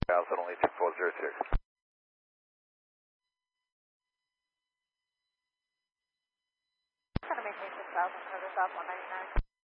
Alpha, only 2406. Trying to maintain 6,000 for the South 199.